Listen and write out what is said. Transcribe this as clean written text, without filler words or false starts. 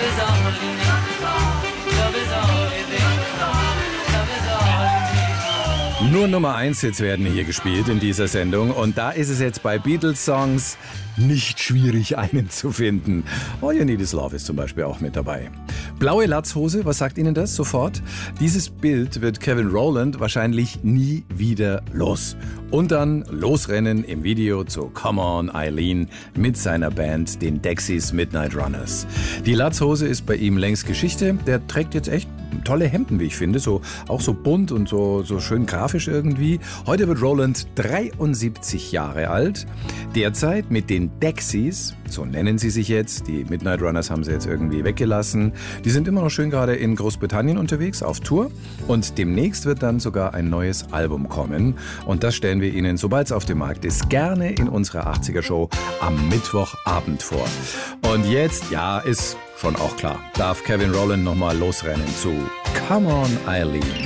is all you need. Love is all you need. Love is all you need. Nur Nummer 1 Hits werden hier gespielt in dieser Sendung und da ist es jetzt bei Beatles-Songs nicht schwierig, einen zu finden. All You Need Is Love ist zum Beispiel auch mit dabei. Blaue Latzhose, was sagt Ihnen das sofort? Dieses Bild wird Kevin Rowland wahrscheinlich nie wieder los. Und dann losrennen im Video zu Come On Eileen mit seiner Band, den Dexys Midnight Runners. Die Latzhose ist bei ihm längst Geschichte. Der trägt jetzt echt tolle Hemden, wie ich finde, auch so bunt und so schön grafisch irgendwie. Heute wird Rowland 73 Jahre alt. Derzeit mit den Dexys, so nennen sie sich jetzt, die Midnight Runners haben sie jetzt irgendwie weggelassen. Die sind immer noch schön gerade in Großbritannien unterwegs, auf Tour. Und demnächst wird dann sogar ein neues Album kommen. Und das stellen wir Ihnen, sobald es auf dem Markt ist, gerne in unserer 80er-Show am Mittwochabend vor. Und jetzt, ja, ist schon auch klar, darf Kevin Rowland nochmal losrennen zu Come On Eileen.